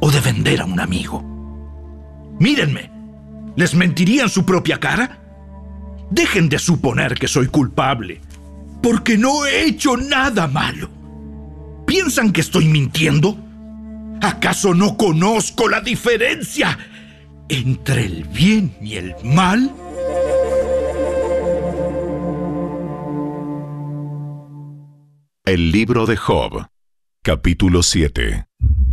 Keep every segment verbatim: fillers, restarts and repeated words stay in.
o de vender a un amigo. Mírenme, ¿les mentiría en su propia cara? Dejen de suponer que soy culpable, porque no he hecho nada malo. ¿Piensan que estoy mintiendo? ¿Acaso no conozco la diferencia entre el bien y el mal? El libro de Job, capítulo siete.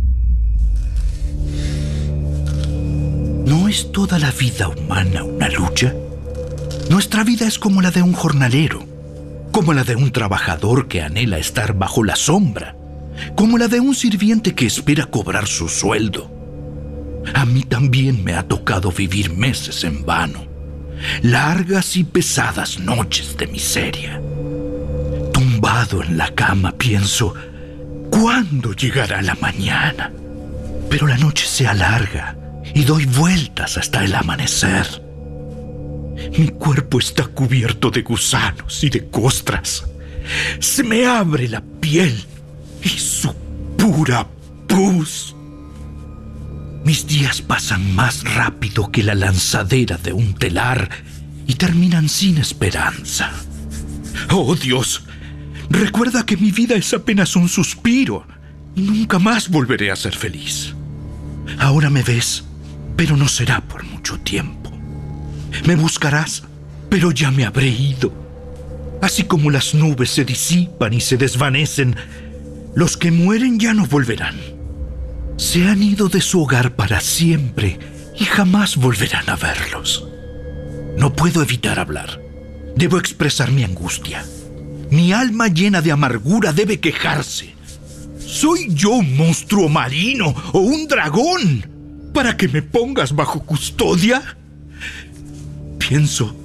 ¿No es toda la vida humana una lucha? Nuestra vida es como la de un jornalero, como la de un trabajador que anhela estar bajo la sombra, como la de un sirviente que espera cobrar su sueldo. A mí también me ha tocado vivir meses en vano, largas y pesadas noches de miseria. Tumbado en la cama pienso, ¿cuándo llegará la mañana? Pero la noche se alarga y doy vueltas hasta el amanecer. Mi cuerpo está cubierto de gusanos y de costras. Se me abre la piel y su pura pus. Mis días pasan más rápido que la lanzadera de un telar y terminan sin esperanza. ¡Oh, Dios! Recuerda que mi vida es apenas un suspiro y nunca más volveré a ser feliz. Ahora me ves, pero no será por mucho tiempo. Me buscarás, pero ya me habré ido. Así como las nubes se disipan y se desvanecen, los que mueren ya no volverán. Se han ido de su hogar para siempre y jamás volverán a verlos. No puedo evitar hablar. Debo expresar mi angustia. Mi alma llena de amargura debe quejarse. ¿Soy yo un monstruo marino o un dragón para que me pongas bajo custodia? Pienso,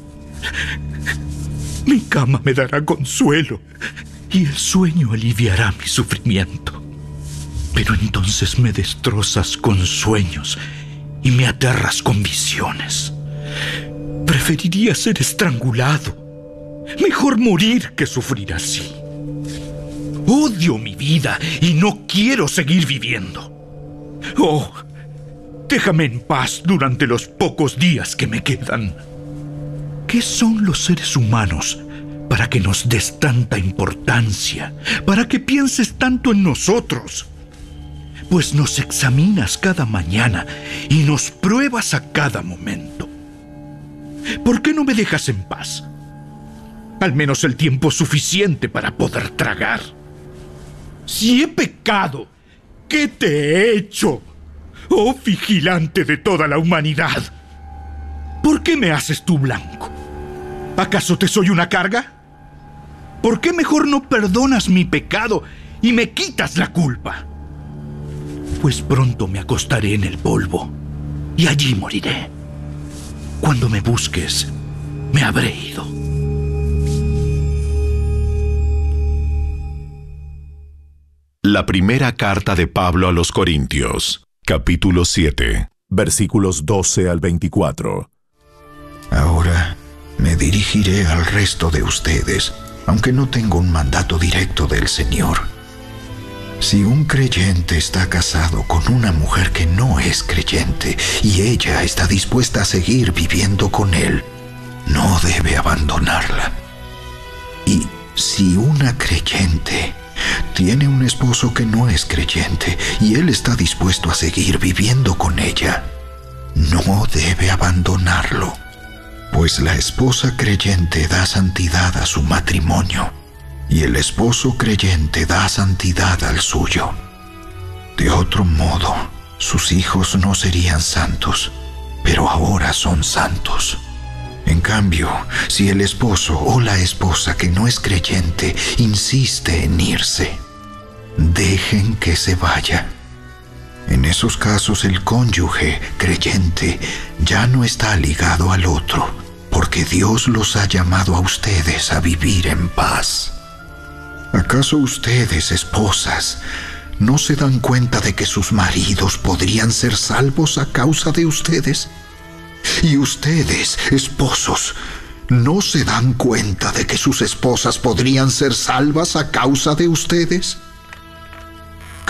mi cama me dará consuelo y el sueño aliviará mi sufrimiento. Pero entonces me destrozas con sueños y me aterras con visiones. Preferiría ser estrangulado. Mejor morir que sufrir así. Odio mi vida y no quiero seguir viviendo. Oh, déjame en paz durante los pocos días que me quedan. ¿Qué son los seres humanos para que nos des tanta importancia, para que pienses tanto en nosotros? Pues nos examinas cada mañana y nos pruebas a cada momento. ¿Por qué no me dejas en paz? Al menos el tiempo suficiente para poder tragar. Si he pecado, ¿qué te he hecho? Oh, vigilante de toda la humanidad. ¿Por qué me haces tú blanco? ¿Acaso te soy una carga? ¿Por qué mejor no perdonas mi pecado y me quitas la culpa? Pues pronto me acostaré en el polvo y allí moriré. Cuando me busques, me habré ido. La primera carta de Pablo a los Corintios, capítulo siete, versículos doce al veinticuatro. Ahora me dirigiré al resto de ustedes, aunque no tengo un mandato directo del Señor. Si un creyente está casado con una mujer que no es creyente y ella está dispuesta a seguir viviendo con él, no debe abandonarla. Y si una creyente tiene un esposo que no es creyente y él está dispuesto a seguir viviendo con ella, no debe abandonarlo, pues la esposa creyente da santidad a su matrimonio y el esposo creyente da santidad al suyo. De otro modo, sus hijos no serían santos, pero ahora son santos. En cambio, si el esposo o la esposa que no es creyente insiste en irse, dejen que se vaya. En esos casos el cónyuge creyente ya no está ligado al otro, porque Dios los ha llamado a ustedes a vivir en paz. ¿Acaso ustedes, esposas, no se dan cuenta de que sus maridos podrían ser salvos a causa de ustedes? Y ustedes, esposos, ¿no se dan cuenta de que sus esposas podrían ser salvas a causa de ustedes?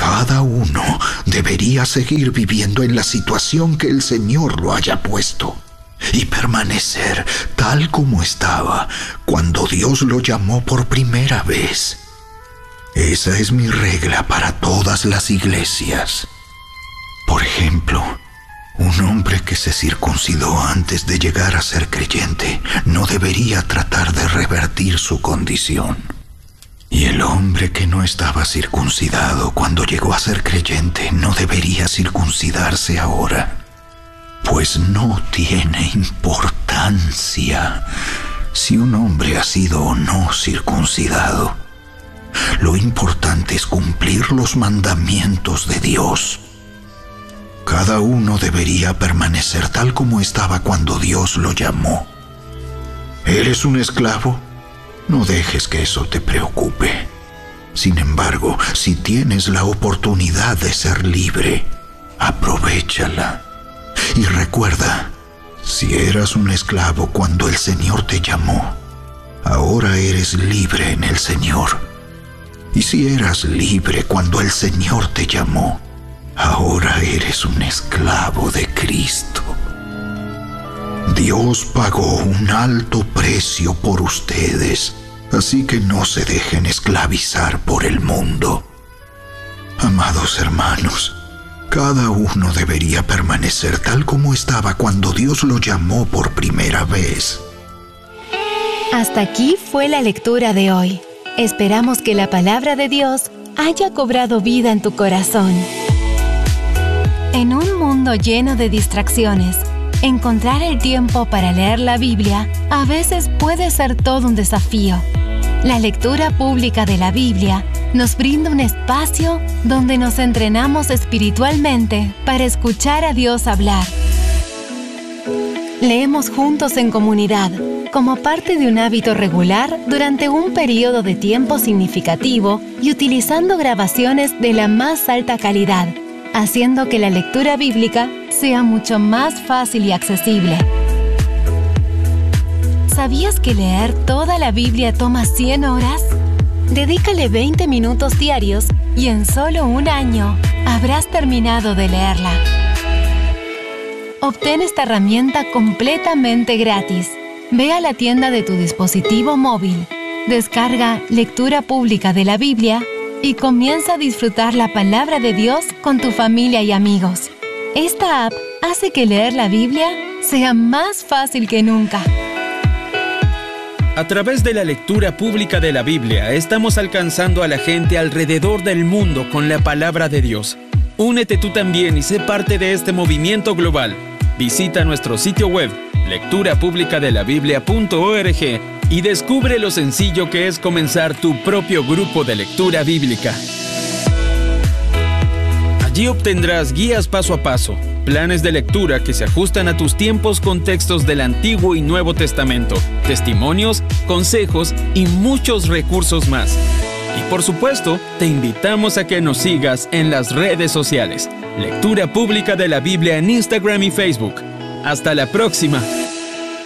Cada uno debería seguir viviendo en la situación que el Señor lo haya puesto y permanecer tal como estaba cuando Dios lo llamó por primera vez. Esa es mi regla para todas las iglesias. Por ejemplo, un hombre que se circuncidó antes de llegar a ser creyente no debería tratar de revertir su condición. Y el hombre que no estaba circuncidado cuando llegó a ser creyente no debería circuncidarse ahora, pues no tiene importancia si un hombre ha sido o no circuncidado. Lo importante es cumplir los mandamientos de Dios. Cada uno debería permanecer tal como estaba cuando Dios lo llamó. ¿Eres un esclavo? No dejes que eso te preocupe. Sin embargo, si tienes la oportunidad de ser libre, aprovéchala. Y recuerda, si eras un esclavo cuando el Señor te llamó, ahora eres libre en el Señor. Y si eras libre cuando el Señor te llamó, ahora eres un esclavo de Cristo. Dios pagó un alto precio por ustedes, así que no se dejen esclavizar por el mundo. Amados hermanos, cada uno debería permanecer tal como estaba cuando Dios lo llamó por primera vez. Hasta aquí fue la lectura de hoy. Esperamos que la palabra de Dios haya cobrado vida en tu corazón. En un mundo lleno de distracciones, encontrar el tiempo para leer la Biblia a veces puede ser todo un desafío. La lectura pública de la Biblia nos brinda un espacio donde nos entrenamos espiritualmente para escuchar a Dios hablar. Leemos juntos en comunidad, como parte de un hábito regular durante un periodo de tiempo significativo y utilizando grabaciones de la más alta calidad, haciendo que la lectura bíblica sea mucho más fácil y accesible. ¿Sabías que leer toda la Biblia toma cien horas? Dedícale veinte minutos diarios y en solo un año habrás terminado de leerla. Obtén esta herramienta completamente gratis. Ve a la tienda de tu dispositivo móvil, descarga Lectura Pública de la Biblia y comienza a disfrutar la palabra de Dios con tu familia y amigos. Esta app hace que leer la Biblia sea más fácil que nunca. A través de la lectura pública de la Biblia, estamos alcanzando a la gente alrededor del mundo con la palabra de Dios. Únete tú también y sé parte de este movimiento global. Visita nuestro sitio web, lectura pública de la biblia punto org, y descubre lo sencillo que es comenzar tu propio grupo de lectura bíblica. Allí obtendrás guías paso a paso, planes de lectura que se ajustan a tus tiempos con textos del Antiguo y Nuevo Testamento, testimonios, consejos y muchos recursos más. Y por supuesto, te invitamos a que nos sigas en las redes sociales. Lectura Pública de la Biblia en Instagram y Facebook. ¡Hasta la próxima!